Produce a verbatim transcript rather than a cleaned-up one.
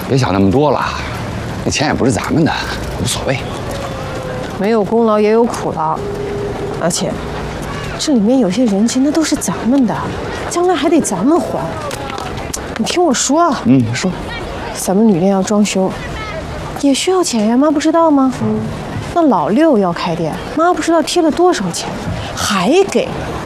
别想那么多了，那钱也不是咱们的，无所谓。 没有功劳也有苦劳，而且这里面有些人情那都是咱们的，将来还得咱们还。你听我说啊， 嗯，说， 咱们旅店要装修，也需要钱呀，妈不知道吗？那老六要开店，妈不知道贴了多少钱，还给。